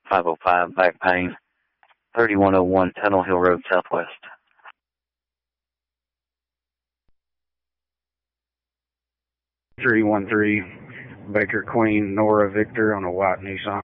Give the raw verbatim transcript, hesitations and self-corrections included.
five oh five, back pain, thirty-one oh one Tunnel Hill Road, Southwest. three one three, Baker Queen, Nora Victor on a white Nissan.